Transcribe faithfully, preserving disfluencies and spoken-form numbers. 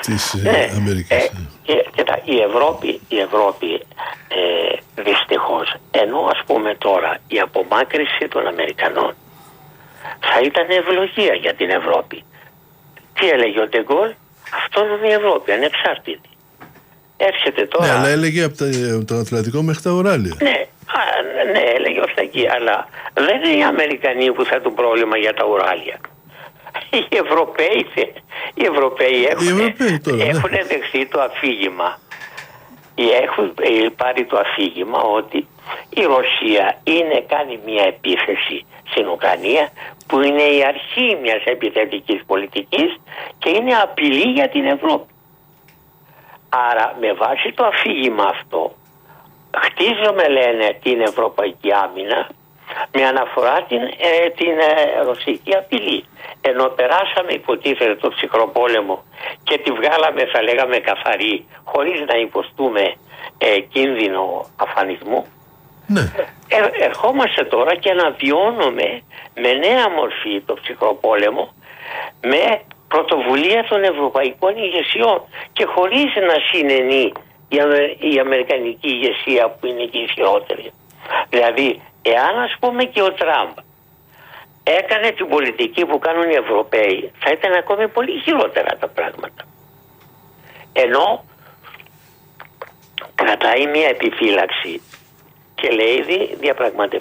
της ναι, Αμερικής. Ε, και, και η Ευρώπη, η Ευρώπη ε, δυστυχώς, ενώ ας πούμε τώρα η απομάκρυνση των Αμερικανών θα ήταν ευλογία για την Ευρώπη. Τι έλεγε ο Ντεγκόλ? Αυτόνομη Ευρώπη, ανεξάρτητη. Έρχεται τώρα... Ναι, αλλά έλεγε από τον Ατλαντικό μέχρι τα Ουράλια. Ναι, α, ναι, έλεγε ως τα εκεί, αλλά δεν είναι οι Αμερικανοί που θα έχουν πρόβλημα για τα Ουράλια. Οι Ευρωπαίοι, οι Ευρωπαίοι έχουν, οι Ευρωπαίοι τώρα, έχουν ναι. δεχθεί το αφήγημα. Έχουν πάρει το αφήγημα ότι η Ρωσία είναι κάνει μια επίθεση στην Ουκρανία που είναι η αρχή μιας επιθετικής πολιτικής και είναι απειλή για την Ευρώπη. Άρα με βάση το αφήγημα αυτό χτίζουμε, λένε, την ευρωπαϊκή άμυνα με αναφορά την, ε, την ε, ρωσική απειλή. Ενώ περάσαμε υποτίθεται το ψυχροπόλεμο και τη βγάλαμε, θα λέγαμε, καθαρή, χωρίς να υποστούμε ε, κίνδυνο αφανισμού. Ναι. Ε, ερχόμαστε τώρα και αναβιώνουμε με νέα μορφή το ψυχροπόλεμο με πρωτοβουλία των ευρωπαϊκών ηγεσιών και χωρίς να συνενεί η, Αμε, η αμερικανική ηγεσία που είναι και ισχυρότερη. Δηλαδή, εάν ας πούμε και ο Τραμπ έκανε την πολιτική που κάνουν οι Ευρωπαίοι, θα ήταν ακόμη πολύ χειρότερα τα πράγματα. Ενώ κρατάει μια επιφύλαξη και λέει διαπραγματευτεί